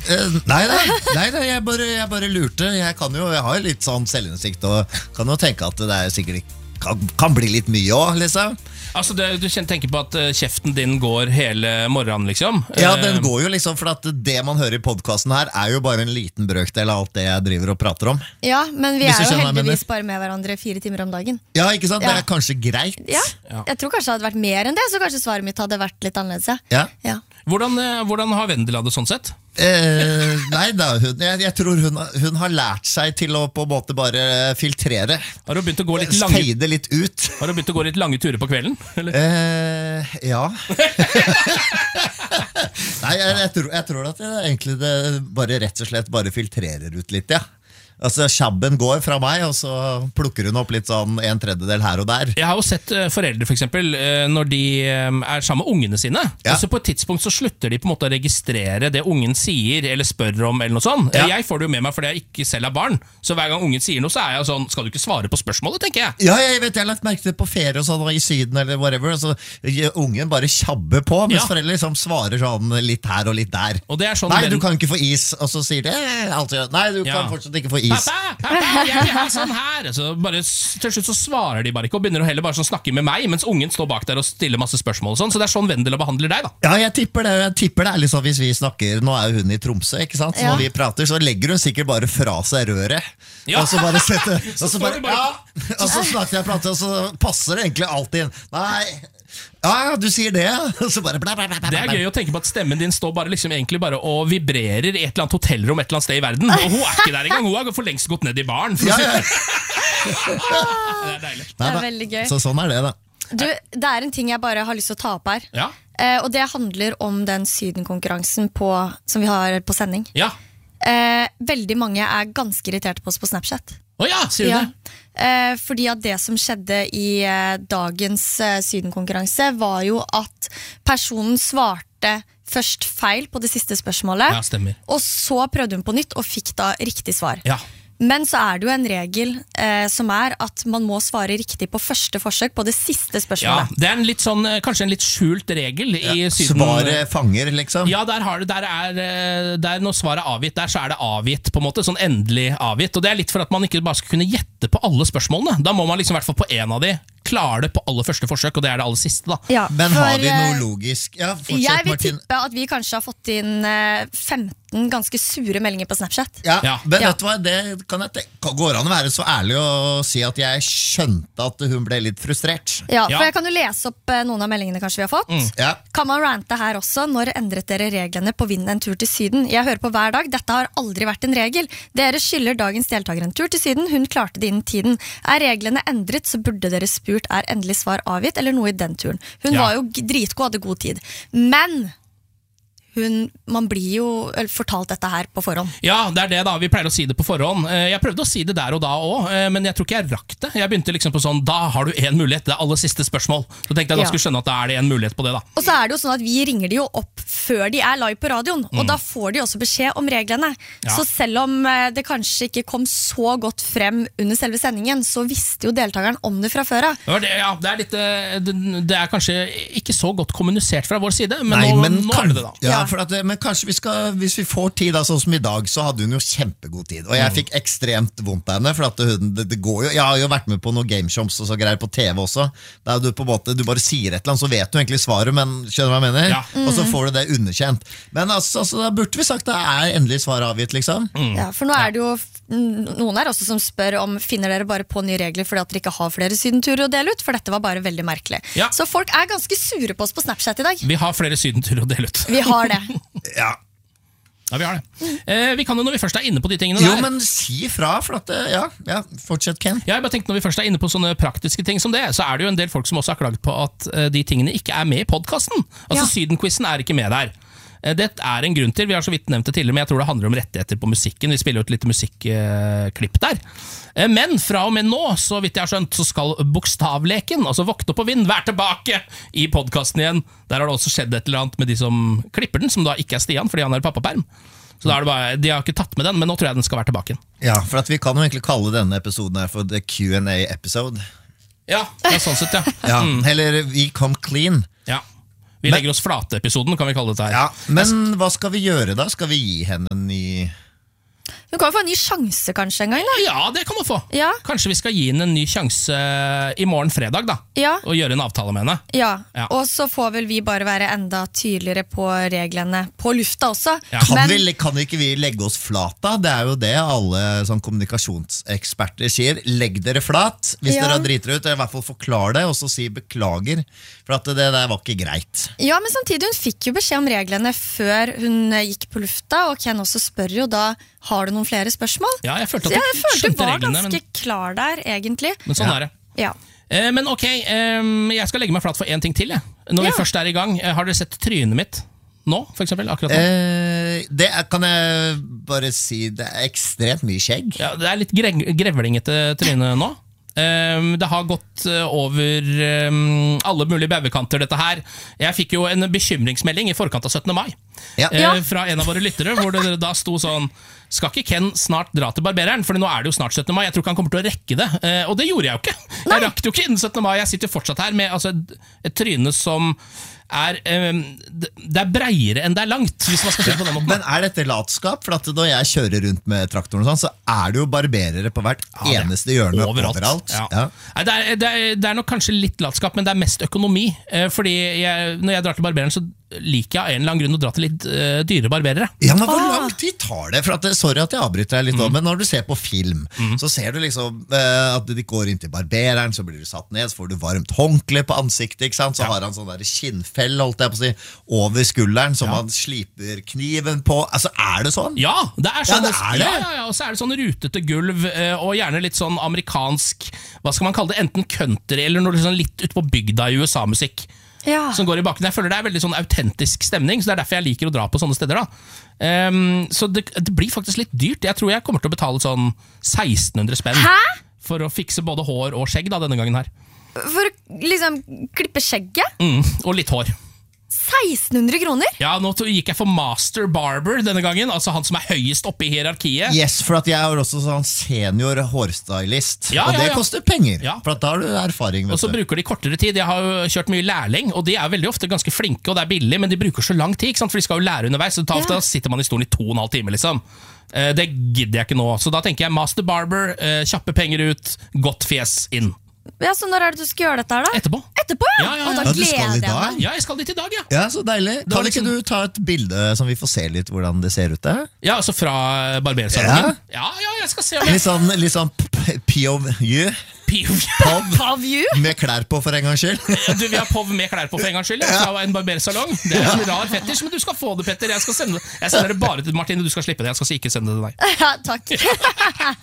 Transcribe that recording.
Nei, jeg bare lurte. Jeg har jo litt sånn selvinnsikt og kan jo tenke at det er sikkert kan bli litt mye også, liksom. Altså, du tenker på at kjeften din går hele morgenen, liksom? Ja, den går jo liksom, for at det man hører i podcasten her er jo bare en liten brøkdel av alt det jeg driver og prater om. Ja, men vi er jo heldigvis bare med hverandre 4 timer om dagen. Ja, ikke sant? Det er kanskje greit. Ja, jeg tror kanskje det hadde vært mer enn det, så kanskje svaret mitt hadde vært litt annerledes. Ja. Hvordan har Vendela det sånn sett? Nei da, jeg tror hun har lært seg til å på en måte bare filtrere. Har hun begynt å gå litt speide litt ut? Har hun begynt å gå litt lange turer på kvelden? Ja. Nei, jeg tror at egentlig det bare rett og slett bare filtrerer ut litt, ja. Altså, Shabben går fra meg, og så plukker hun opp litt sånn 1/3 her og der. Jeg har jo sett foreldre for eksempel, når de er sammen med ungene sine, og så på et tidspunkt så slutter de på en måte å registrere det ungen sier eller spør om, eller noe sånt. Jeg får det jo med meg fordi jeg ikke selv er barn, så hver gang ungen sier noe, så er jeg sånn, skal du ikke svare på spørsmålet, tenker jeg. Ja, jeg har lagt merke til på ferie og sånn, i Syden eller whatever, så ungen bare tjabber på, mens foreldre liksom svarer sånn litt her og litt der. Og det er sånn nei, du kan ikke få is, og så sier de nei, du kan fortsatt ikke få is. Pappa, jeg vil ha sånn her. Så bare, til slutt så svarer de bare ikke og begynner å heller bare sånn snakke med meg, mens ungen står bak der og stiller masse spørsmål og sånn. Så det er sånn Vendela behandler deg, da. Ja, jeg tipper det er liksom hvis vi snakker. Nå er jo hun i Tromsø, ikke sant? Så når vi prater, så legger hun sikkert bare fra seg røret. Og så bare setter og så snakker jeg og prater, og så passer det egentlig alltid inn. Nei, ja, du sier det. Så bare bla, bla, bla, bla. Det er gøy å tenke på at stemmen din står bare liksom egentlig bare og vibrerer i et eller annet hotellrom et eller annet sted i verden. Og hun er ikke der engang. Hun har for lengst gått ned i baren. Det er deilig. Det er veldig gøy. Så sånn er det, da. Du, det er en ting jeg bare har lyst til å ta opp her. Og det handler om den Syden-konkurransen som vi har på sending. Veldig mange er ganske irriterte på oss på Snapchat. Sier du det? Fordi at det som skjedde i dagens Syden-konkurranse var jo at personen svarte først feil på det siste spørsmålet, og så prøvde hun på nytt og fikk da riktig svar. Men så er det jo en regel som er at man må svare riktig på første forsøk på det siste spørsmålet. Det er en litt sånn, kanskje en litt skjult regel i Syden. Svaret fanger, liksom. Ja, der når svaret er avgitt, der så er det avgitt på en måte, sånn endelig avgitt. Og det er litt for at man ikke bare skal kunne gjette på alle spørsmålene. Da må man liksom i hvert fall på en av de klare det på aller første forsøk, og det er det aller siste, da. Men har vi noe logisk? Fortsett, jeg vil Martin. tippe at vi kanskje har fått inn 15 ganske sure meldinger på Snapchat. Men vet du hva, det kan jeg tenke. Går an å være så ærlig og si at jeg skjønte at hun ble litt frustrert. For jeg kan jo lese opp noen av meldingene kanskje vi har fått. Kan man rante her også? Når endret dere reglene på vinn en tur til Syden? Jeg hører på hver dag, dette har aldri vært en regel. Dere skylder dagens deltaker en tur til Syden, hun klarte det innen tiden. Er reglene endret, så burde dere spurt er endelig svar avgitt, eller noe i den turen. Hun var jo dritgod, hadde god tid. Men man blir jo fortalt dette her på forhånd. Ja, det er det da, vi pleier å si det på forhånd. Jeg prøvde å si det der og da også, men jeg tror ikke jeg rakk det. Jeg begynte liksom på sånn, da har du en mulighet, det er aller siste spørsmål. Så tenkte jeg da skulle skjønne at da er det en mulighet på det da. Og så er det jo sånn at vi ringer de jo opp før de er live på radioen, og da får de også beskjed om reglene. Så selv om det kanskje ikke kom så godt frem under selve sendingen, så visste jo deltakeren om det fra før av. Det er kanskje ikke så godt kommunisert fra vår side, men nå er det det da. Men kanskje hvis vi får tid, da, sånn som i dag, så hadde hun jo kjempegod tid. Og jeg fikk ekstremt vondt av henne, for at det går jo, jeg har jo vært med på noen gameshows og så greier på TV også, der du på en måte, du bare sier et eller annet, så vet du egentlig svaret, men skjønner du hva jeg mener? Og så får du det underkjent. Men altså, da burde vi sagt det er endelig svar avgitt, liksom. Ja, for nå er det jo noen her også som spør om finner dere bare på nye regler fordi at dere ikke har flere sydenturer å dele ut, for dette var bare veldig merkelig. Så folk er ganske sure på oss på Snapchat i dag. Vi har flere sydenturer å dele ut. Vi har det. Ja, vi har det. Vi kan jo når vi først er inne på de tingene der. Jo, men si fra, for at fortsett, Ken. Jeg bare tenkte når vi først er inne på sånne praktiske ting som det, så er det jo en del folk som også har klaget på at de tingene ikke er med i podcasten. Altså Syden-quizen er ikke med der. Det er en grunn til, vi har så vidt nevnt det tidligere, men jeg tror det handler om rettigheter på musikken. Vi spiller jo et lite musikklipp der. Men fra og med nå, så vidt jeg har skjønt, så skal bokstavleken, altså Våkne opp og vinn, være tilbake i podcasten igjen. Der har det også skjedd et eller annet med de som klipper den, som da ikke er Stian, fordi han er pappaperm. Så da er det bare, de har ikke tatt med den, men nå tror jeg den skal være tilbake igjen. Ja, for at vi kan jo egentlig kalle denne episoden her for The Q&A episode. Ja, det er sånn sett, Eller We Come Clean. Ja. Vi legger oss flate-episoden, kan vi kalle det her. Men hva skal vi gjøre da? Skal vi gi henne en ny... Hun kan få en ny sjanse kanskje en gang da? Ja, det kan hun få. Kanskje vi skal gi henne en ny sjanse i morgen fredag da, og gjøre en avtale med henne. Og så får vel vi bare være enda tydeligere på reglene på lufta også. Kan ikke vi legge oss flat da? Det jo det alle sånn, kommunikasjonseksperter sier. Legg dere flat hvis dere driter ut, eller i hvert fall forklar det, og så si beklager, for at det der var ikke greit. Ja, men samtidig hun fikk jo beskjed om reglene før hun gikk på lufta, og Ken også spør jo da, har du noen flere spørsmål? Ja, jeg følte at du var ganske klar der, egentlig. Men sånn det. Men ok, jeg skal legge meg flat for en ting til. Når vi først i gang, har dere sett trynet mitt nå, for eksempel, akkurat nå? Det kan jeg bare si, det ekstremt mye skjegg. Ja, det litt grevlingete tryne nå. Det har gått over alle mulige bauekanter dette her. Jeg fikk jo en bekymringsmelding i forkant av 17. mai fra en av våre lyttere, hvor det da sto sånn: skal ikke Ken snart dra til barbereren? For nå det jo snart 17. mai, jeg tror ikke han kommer til å rekke det. Og det gjorde jeg jo ikke. Jeg rakk det jo ikke innen 17. mai. Jeg sitter fortsatt her med altså, et tryne som det breiere enn det langt, hvis man skal si det på den måten. Men dette latskap? For at når jeg kjører rundt med traktoren og sånn, så det jo barberere på hvert eneste hjørne overalt. Det nok kanskje litt latskap, men det mest økonomi. Fordi når jeg drar til barbereren, så liker jeg av en eller annen grunn å dra til litt dyre barberere. Ja, men hvor lang tid tar det? For sorry at jeg avbryter deg litt, men når du ser på film, så ser du liksom at de går inn til barbereren, så blir du satt ned, så får du varmt håndkle på ansiktet, ikke sant? Så har han sånn der kinnfell, holdt jeg på å si, over skulderen, som han sliper kniven på. Altså, det sånn? Ja, det sånn. Ja, og så det sånn rutete gulv, og gjerne litt sånn amerikansk, hva skal man kalle det, enten country, eller noe sånn litt ut på bygda i USA-musikk. Som går i bakken. Jeg føler det veldig sånn autentisk stemning, så det derfor jeg liker å dra på sånne steder da. Så det blir faktisk litt dyrt. Jeg tror jeg kommer til å betale sånn 1600 spenn for å fikse både hår og skjegg da, denne gangen her. For å liksom klippe skjegget? Og litt hår. 1600 kroner? Ja, nå gikk jeg for master barber denne gangen, altså han som høyest oppe i hierarkiet. Yes, for at jeg også sånn senior hårstylist, og det koster penger, for at da har du erfaring. Og så bruker de kortere tid. Jeg har jo kjørt mye lærling, og de veldig ofte ganske flinke, og det billig, men de bruker så lang tid, ikke sant? For de skal jo lære underveis, så da sitter man i stolen i 2,5 timer liksom. Det gidder jeg ikke nå, så da tenker jeg master barber, kjappe penger ut, godt fjes inn. Ja, så når det du skal gjøre dette her da? Etterpå. Ja? Og da gleder jeg meg. Ja, jeg skal dit i dag, ja. Ja, så deilig. Kan ikke du ta et bilde som vi får se litt hvordan det ser ut der? Ja, altså fra barbersalongen. Ja, jeg skal se om Litt sånn POV. POV med klær på for en gangs skyld. Vi har POV med klær på for en gangs skyld fra en barbersalong. Det en rar fetisj, men du skal få det, Petter. Jeg sender det bare til Martin, og du skal slippe det. Jeg skal ikke sende det til deg. Ja, takk.